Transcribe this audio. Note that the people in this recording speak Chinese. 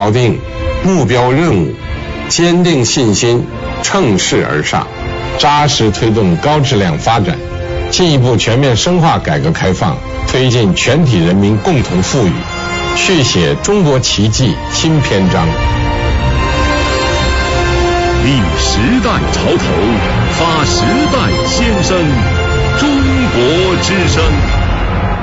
锚定目标任务，坚定信心，乘势而上，扎实推动高质量发展，进一步全面深化改革开放，推进全体人民共同富裕，续写中国奇迹新篇章。 立时代潮头，发时代先声，中国之声。